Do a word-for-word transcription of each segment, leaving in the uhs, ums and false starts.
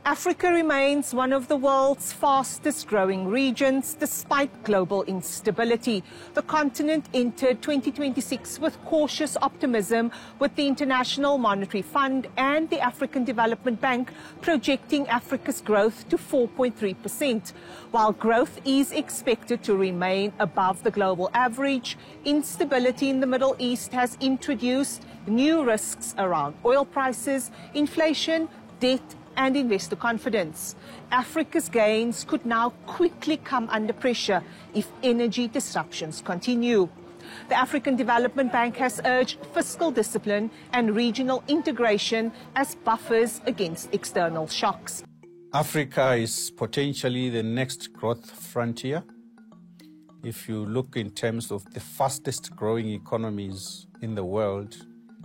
Africa remains one of the world's fastest growing regions despite global instability. The continent entered twenty twenty-six with cautious optimism, with the International Monetary Fund and the African Development Bank projecting Africa's growth to four point three percent. While growth is expected to remain above the global average, instability in the Middle East has introduced new risks around oil prices, inflation, debt, and investor confidence. Africa's gains could now quickly come under pressure if energy disruptions continue. The African Development Bank has urged fiscal discipline and regional integration as buffers against external shocks. Africa is potentially the next growth frontier. If you look in terms of the fastest growing economies in the world,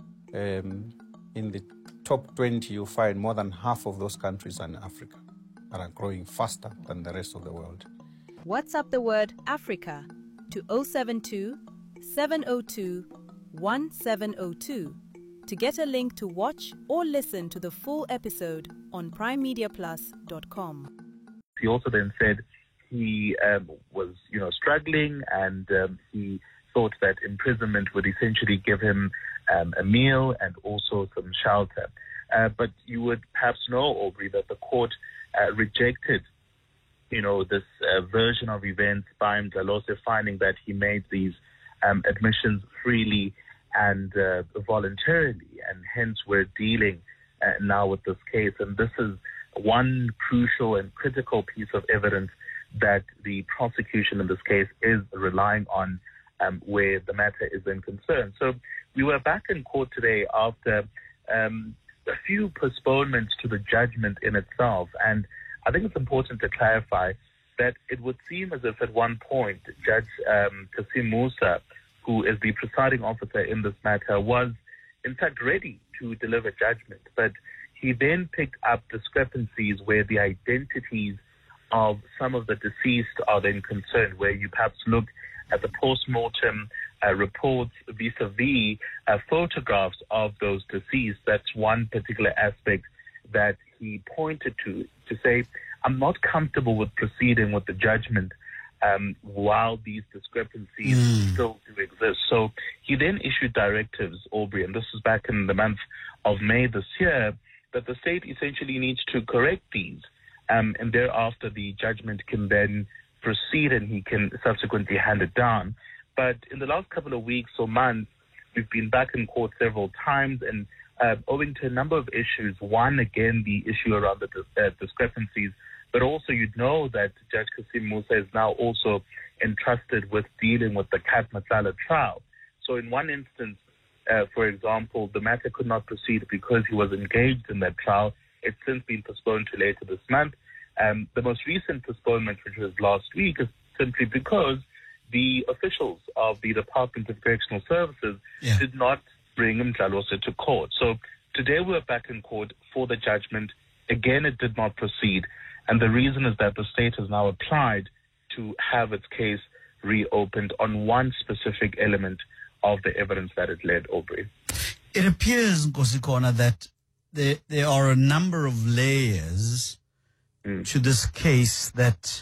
um, in the top twenty, you find more than half of those countries are in Africa and are growing faster than the rest of the world. WhatsApp the word Africa to zero seven two, seven zero two, one seven zero two to get a link to watch or listen to the full episode on prime media plus dot com. He also then said he um, was, you know, struggling, and um, he thought that imprisonment would essentially give him um, a meal and also some shelter. Uh, but you would perhaps know, Aubrey, that the court uh, rejected, you know, this uh, version of events by Mdlalose, finding that he made these um, admissions freely and uh, voluntarily, and hence we're dealing uh, now with this case. And this is one crucial and critical piece of evidence that the prosecution in this case is relying on, um, where the matter is in concern. So we were back in court today after um, a few postponements to the judgment in itself. And I think it's important to clarify that it would seem as if at one point Judge um, Kassim Moosa, who is the presiding officer in this matter, was in fact ready to deliver judgment. But he then picked up discrepancies where the identities of some of the deceased are then concerned, where you perhaps look at the post-mortem uh, reports vis-a-vis uh, photographs of those deceased. That's one particular aspect that he pointed to, to say, I'm not comfortable with proceeding with the judgment um, while these discrepancies mm. still do exist. So he then issued directives, Aubrey, and this was back in the month of May this year, that the state essentially needs to correct these, um, and thereafter the judgment can then proceed and he can subsequently hand it down. But in the last couple of weeks or months, we've been back in court several times, and uh, owing to a number of issues, one, again, the issue around the dis- uh, discrepancies, but also you'd know that Judge Kassim Moosa is now also entrusted with dealing with the Kat Matlala trial. So in one instance, uh, for example, the matter could not proceed because he was engaged in that trial. It's since been postponed to later this month. Um, the most recent postponement, which was last week, is simply because the officials of the Department of Correctional Services yeah. did not bring Mdlalose to court. So today we're back in court for the judgment. Again, it did not proceed. And the reason is that the state has now applied to have its case reopened on one specific element of the evidence that it led, Aubrey. It appears, Nkosikona, that there, there are a number of layers mm. to this case that,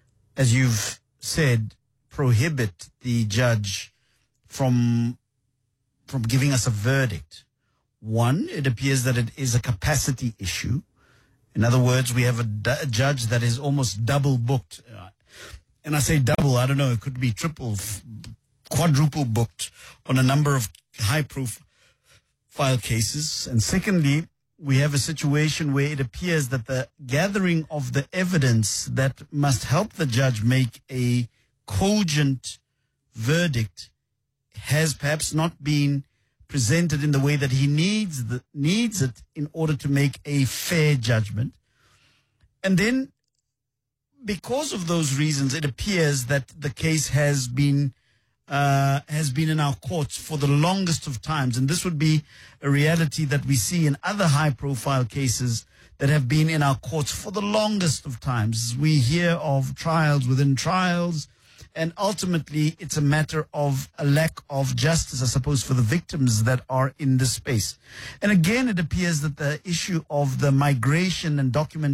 as you've said, prohibit the judge from from giving us a verdict. One, it appears that it is a capacity issue. In other words, we have a, du- a judge that is almost double booked. And I say double, I don't know, it could be triple, f- quadruple booked on a number of high-profile cases. And secondly, we have a situation where it appears that the gathering of the evidence that must help the judge make a cogent verdict has perhaps not been presented in the way that he needs the, needs it in order to make a fair judgment. And then, because of those reasons, it appears that the case has been uh, has been in our courts for the longest of times. And this would be a reality that we see in other high-profile cases that have been in our courts for the longest of times. We hear of trials within trials, and ultimately it's a matter of a lack of justice, I suppose, for the victims that are in this space. And again, it appears that the issue of the migration and document